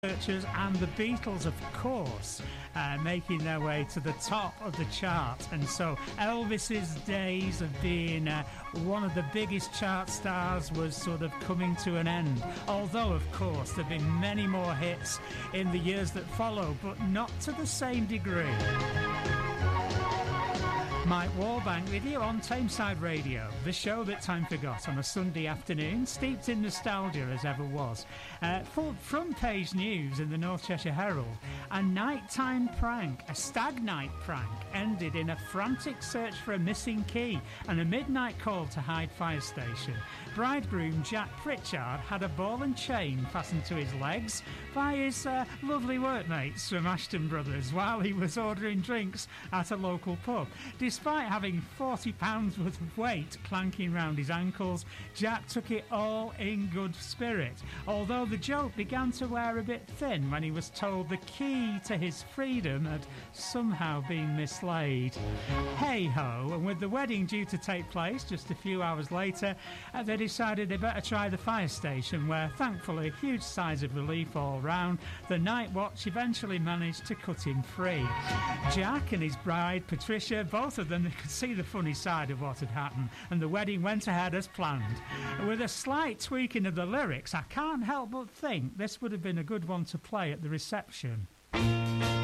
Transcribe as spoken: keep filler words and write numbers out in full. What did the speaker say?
Searchers and the Beatles, of course, uh, making their way to the top of the chart. And so Elvis's days of being uh, one of the biggest chart stars was sort of coming to an end. Although, of course, there have been many more hits in the years that follow, but not to the same degree. Mike Wallbank with you on Tameside Radio, the show that time forgot on a Sunday afternoon, steeped in nostalgia as ever was. Uh, for front page news in the North Cheshire Herald, a nighttime prank, a stag night prank, ended in a frantic search for a missing key and a midnight call to Hyde Fire Station. Bridegroom Jack Pritchard had a ball and chain fastened to his legs by his uh, lovely workmates from Ashton Brothers while he was ordering drinks at a local pub. Despite having forty pounds worth of weight clanking round his ankles, Jack took it all in good spirit, although the joke began to wear a bit thin when he was told the key to his freedom had somehow been mislaid. Hey-ho, and with the wedding due to take place just a few hours later, uh, they decided they better try the fire station, where thankfully huge sighs of relief all round. The night watch eventually managed to cut him free. Jack and his bride Patricia, both of them, they could see the funny side of what had happened, and the wedding went ahead as planned. With a slight tweaking of the lyrics, I can't help but think this would have been a good one to play at the reception.